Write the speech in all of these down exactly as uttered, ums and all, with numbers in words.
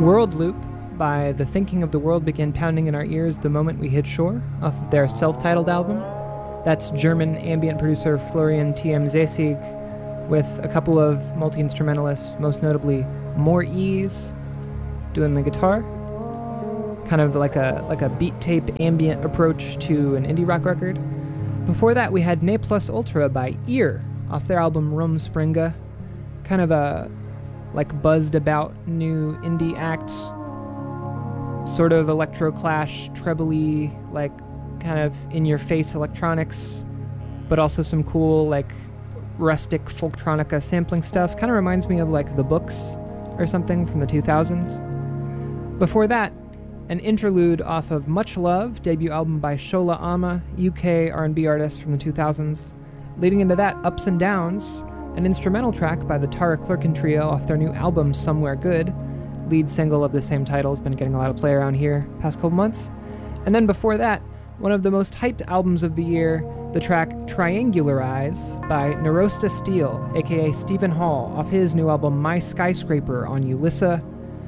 World Loop by The Thinking of the World began pounding in our ears the moment we hit shore, off of their self-titled album. That's German ambient producer Florian T M Zeesig with a couple of multi-instrumentalists, most notably More Ease doing the guitar. Kind of like a like a beat tape ambient approach to an indie rock record. Before that, we had Ne Plus Ultra by Ear off their album Rumspringa. Kind of a like buzzed about new indie act, sort of electroclash, trebly, like kind of in-your-face electronics, but also some cool like rustic folktronica sampling stuff. Kind of reminds me of like The Books or something from the two thousands. Before that, an interlude off of Much Love, debut album by Shola Ama, U K R and B artist from the two thousands. Leading into that, Ups and Downs, an instrumental track by the Tara Clerkin Trio off their new album Somewhere Good. Lead single of the same title has been getting a lot of play around here past couple months. And then before that, one of the most hyped albums of the year, the track Triangularize by Narosta Steel, aka Stephen Hall, off his new album My Skyscraper on Ulissa.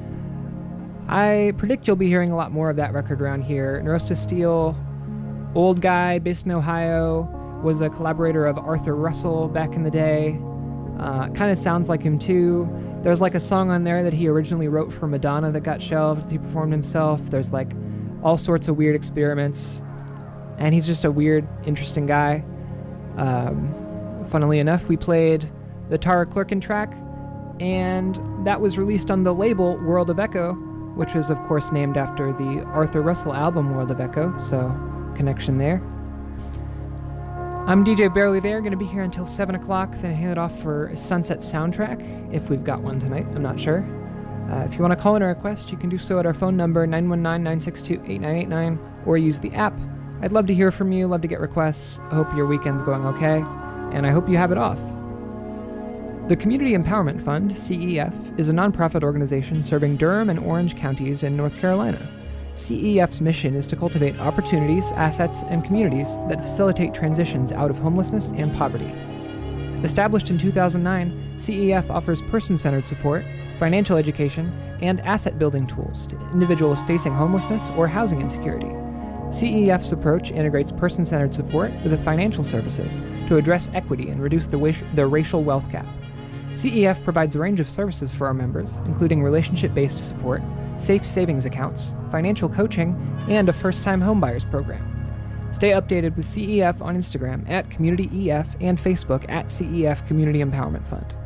I predict you'll be hearing a lot more of that record around here. Narosta Steel, old guy, based in Ohio, was a collaborator of Arthur Russell back in the day. Uh, kind of sounds like him too. There's like a song on there that he originally wrote for Madonna that got shelved. He performed himself. There's like all sorts of weird experiments. And he's just a weird, interesting guy. Um, funnily enough, we played the Tara Clerkin track, and that was released on the label World of Echo, which was of course named after the Arthur Russell album World of Echo, so connection there. I'm D J Barely There, going to be here until seven o'clock, then I hand it off for a Sunset Soundtrack, if we've got one tonight, I'm not sure. Uh, if you want to call in a request, you can do so at our phone number, nine one nine, nine six two, eight nine eight nine, or use the app. I'd love to hear from you, love to get requests. I hope your weekend's going okay, and I hope you have it off. The Community Empowerment Fund, C E F, is a nonprofit organization serving Durham and Orange counties in North Carolina. C E F's mission is to cultivate opportunities, assets, and communities that facilitate transitions out of homelessness and poverty. Established in two thousand nine, C E F offers person-centered support, financial education, and asset-building tools to individuals facing homelessness or housing insecurity. C E F's approach integrates person-centered support with the financial services to address equity and reduce the, wa- the racial wealth gap. C E F provides a range of services for our members, including relationship-based support, safe savings accounts, financial coaching, and a first-time homebuyers program. Stay updated with C E F on Instagram at CommunityEF and Facebook at C E F Community Empowerment Fund.